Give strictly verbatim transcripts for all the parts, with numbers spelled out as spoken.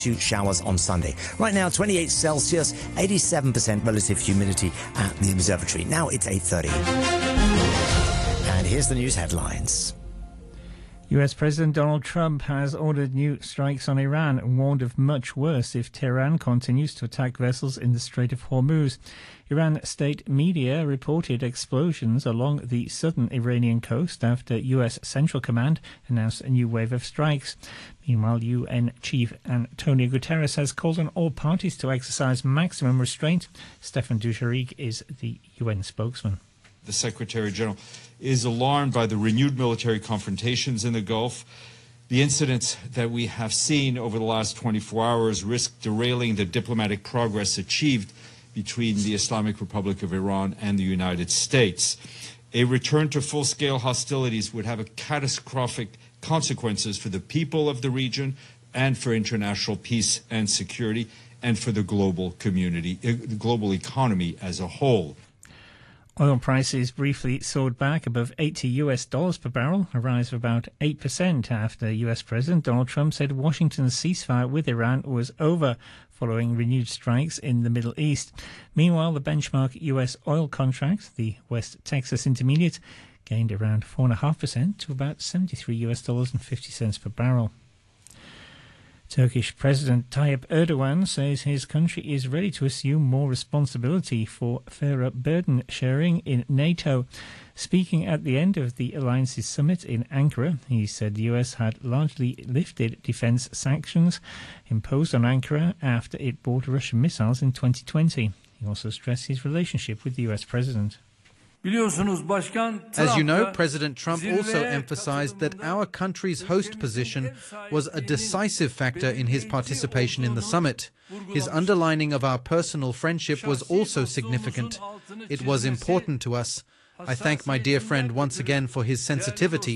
showers on Sunday. Right now, twenty-eight Celsius, eighty-seven percent relative humidity at the observatory. Now it's eight thirty. And here's the news headlines. U S President Donald Trump has ordered new strikes on Iran and warned of much worse if Tehran continues to attack vessels in the Strait of Hormuz. Iran state media reported explosions along the southern Iranian coast after U S Central Command announced a new wave of strikes. Meanwhile, U N Chief Antonio Guterres has called on all parties to exercise maximum restraint. Stefan Dujarric is the U N spokesman. The Secretary General is alarmed by the renewed military confrontations in the Gulf. The incidents that we have seen over the last twenty-four hours risk derailing the diplomatic progress achieved between the Islamic Republic of Iran and the United States. A return to full-scale hostilities would have a catastrophic consequences for the people of the region and for international peace and security and for the global community, the global economy as a whole. Oil prices briefly soared back above eighty U S dollars per barrel, a rise of about eight percent after U S President Donald Trump said Washington's ceasefire with Iran was over following renewed strikes in the Middle East. Meanwhile, the benchmark U S oil contract, the West Texas Intermediate, gained around four point five percent to about seventy-three U S dollars and fifty cents per barrel. Turkish President Tayyip Erdogan says his country is ready to assume more responsibility for fairer burden sharing in NATO. Speaking at the end of the alliance's summit in Ankara, he said the U S had largely lifted defence sanctions imposed on Ankara after it bought Russian missiles in twenty twenty. He also stressed his relationship with the U S president. As you know, President Trump also emphasized that our country's host position was a decisive factor in his participation in the summit. His underlining of our personal friendship was also significant. It was important to us. I thank my dear friend once again for his sensitivity.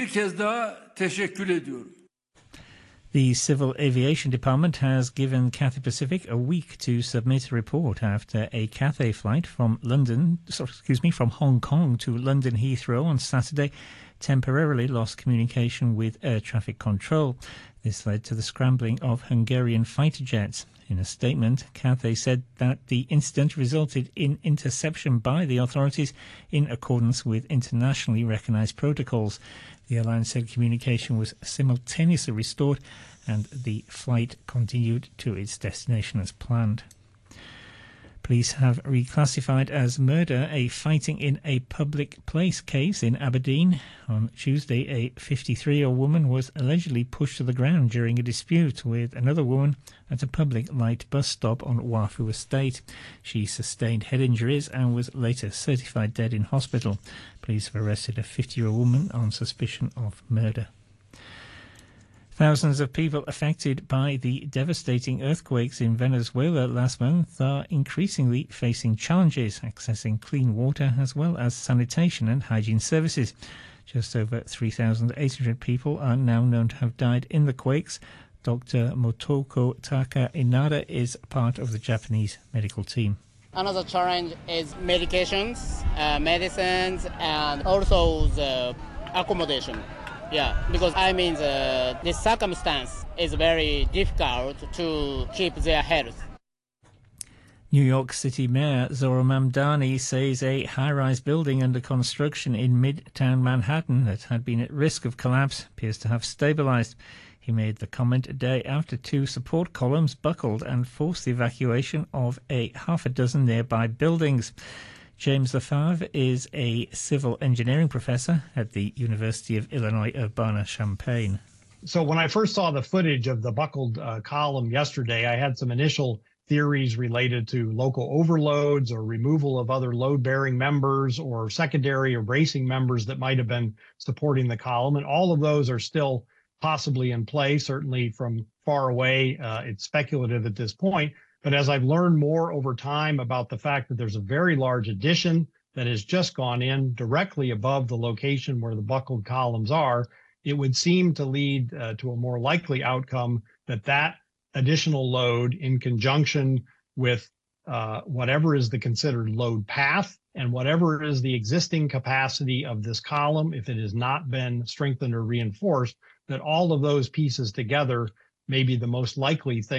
The Civil Aviation Department has given Cathay Pacific a week to submit a report after a Cathay flight from London, sorry, excuse me, from Hong Kong to London Heathrow on Saturday temporarily lost communication with air traffic control. This led to the scrambling of Hungarian fighter jets. In a statement, Cathay said that the incident resulted in interception by the authorities in accordance with internationally recognised protocols. The airline said communication was simultaneously restored and the flight continued to its destination as planned. Police have reclassified as murder a fighting in a public place case in Aberdeen. On Tuesday, a fifty-three-year-old woman was allegedly pushed to the ground during a dispute with another woman at a public light bus stop on Wafu Estate. She sustained head injuries and was later certified dead in hospital. Police have arrested a fifty-year-old woman on suspicion of murder. Thousands of people affected by the devastating earthquakes in Venezuela last month are increasingly facing challenges accessing clean water as well as sanitation and hygiene services. Just over three thousand eight hundred people are now known to have died in the quakes. Doctor Motoko Taka Inada is part of the Japanese medical team. Another challenge is medications, uh, medicines, and also the accommodation. Yeah, because I mean the, the circumstance is very difficult to keep their health. New York City Mayor Zohran Mamdani says a high-rise building under construction in Midtown Manhattan that had been at risk of collapse appears to have stabilized. He made the comment a day after two support columns buckled and forced the evacuation of a half a dozen nearby buildings. James Lefebvre is a civil engineering professor at the University of Illinois Urbana-Champaign. So when I first saw the footage of the buckled uh, column yesterday, I had some initial theories related to local overloads or removal of other load-bearing members or secondary or bracing members that might have been supporting the column. And all of those are still possibly in play. Certainly from far away, uh, it's speculative at this point. But as I've learned more over time about the fact that there's a very large addition that has just gone in directly above the location where the buckled columns are, it would seem to lead uh, to a more likely outcome that that additional load in conjunction with uh, whatever is the considered load path and whatever is the existing capacity of this column, if it has not been strengthened or reinforced, that all of those pieces together maybe the most likely thing